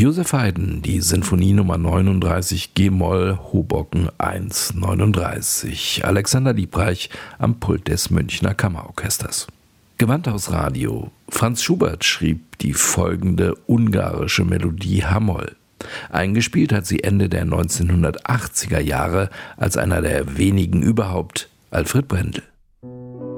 Joseph Haydn, die Sinfonie Nummer 39 G-Moll, Hoboken 139. Alexander Liebreich am Pult des Münchner Kammerorchesters. Gewandhausradio. Franz Schubert schrieb die folgende ungarische Melodie H-Moll. Eingespielt hat sie Ende der 1980er Jahre als einer der wenigen überhaupt Alfred Brendel.